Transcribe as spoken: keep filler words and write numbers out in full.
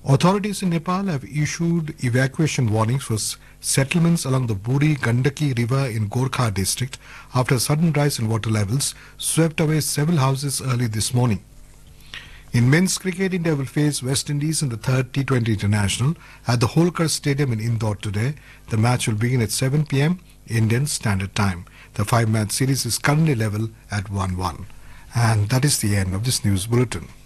Authorities in Nepal have issued evacuation warnings for s- settlements along the Buri Gandaki River in Gorkha district after a sudden rise in water levels swept away several houses early this morning. In men's cricket, India will face West Indies in the third T twenty International at the Holkar Stadium in Indore today. The match will begin at seven p m Indian Standard Time. The five-match series is currently level at one one. And that is the end of this news bulletin.